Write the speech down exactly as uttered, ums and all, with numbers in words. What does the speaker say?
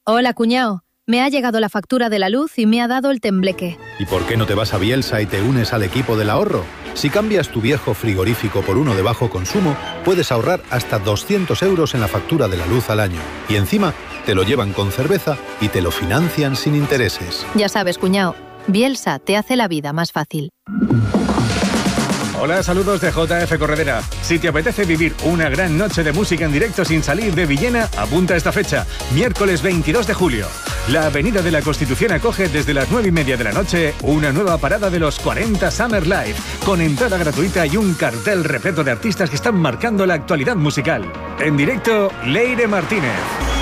Hola, cuñao. Me ha llegado la factura de la luz y me ha dado el tembleque. ¿Y por qué no te vas a Bielsa y te unes al equipo del ahorro? Si cambias tu viejo frigorífico por uno de bajo consumo, puedes ahorrar hasta doscientos euros en la factura de la luz al año. Y encima, te lo llevan con cerveza y te lo financian sin intereses. Ya sabes, cuñao, Bielsa te hace la vida más fácil. Hola, saludos de J F Corredera. Si te apetece vivir una gran noche de música en directo sin salir de Villena, apunta a esta fecha, miércoles veintidós de julio. La Avenida de la Constitución acoge desde las nueve y media de la noche una nueva parada de los cuarenta Summer Live, con entrada gratuita y un cartel repleto de artistas que están marcando la actualidad musical. En directo, Leire Martínez.